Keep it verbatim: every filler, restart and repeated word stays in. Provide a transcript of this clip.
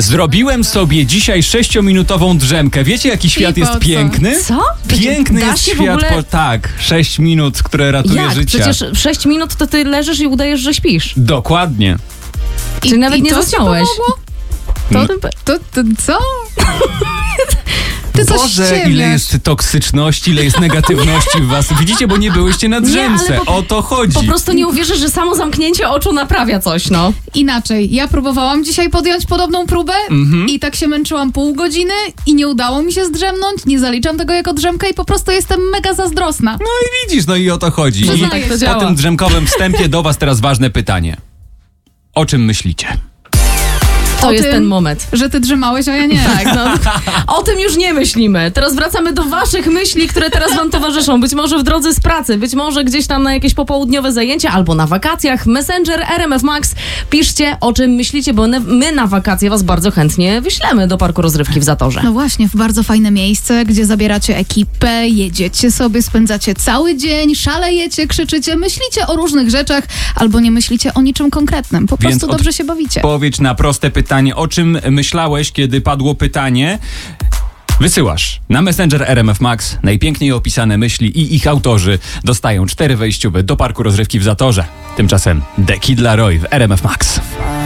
Zrobiłem sobie dzisiaj sześciominutową drzemkę. Wiecie, jaki świat I jest po co? piękny? Co? Piękny Da jest się w świat, ogóle- po, tak, sześć minut, które ratuje Jak? życie. Przecież w sześć minut to ty leżysz i udajesz, że śpisz. Dokładnie. Czyli nawet i nie to ci zasnąłeś. pomogło? No. To, to, to co? Ty coś Boże, ściemniasz. ile jest toksyczności, ile jest negatywności w was. Widzicie, bo nie byłyście na drzemce. ale po- O to chodzi. Po prostu nie uwierzysz, że samo zamknięcie oczu naprawia coś, no. Inaczej, ja próbowałam dzisiaj podjąć podobną próbę Mhm. i tak się męczyłam pół godziny i nie udało mi się zdrzemnąć, nie zaliczam tego jako drzemkę i po prostu jestem mega zazdrosna. No i widzisz, no i o to chodzi. No I tak to po działa. tym drzemkowym wstępie do was teraz ważne pytanie. O czym myślicie? To O jest tym- ten moment. Że ty drzemałeś, a ja nie. Tak, no. O tym już nie myślimy. Teraz wracamy do waszych myśli, które teraz wam towarzyszą. Być może w drodze z pracy, być może gdzieś tam na jakieś popołudniowe zajęcia albo na wakacjach. Messenger R M F Max. Piszcie, o czym myślicie, bo my na wakacje was bardzo chętnie wyślemy do Parku Rozrywki w Zatorze. No właśnie, w bardzo fajne miejsce, gdzie zabieracie ekipę, jedziecie sobie, spędzacie cały dzień, szalejecie, krzyczycie, myślicie o różnych rzeczach albo nie myślicie o niczym konkretnym. Po Więc prostu od- dobrze się bawicie. Odpowiedź na proste pytanie. O czym myślałeś, kiedy padło pytanie? Wysyłasz na Messenger R M F Max. Najpiękniej opisane myśli i ich autorzy dostają cztery wejściowe do Parku Rozrywki w Zatorze. Tymczasem The Kid Laroi w R M F Max.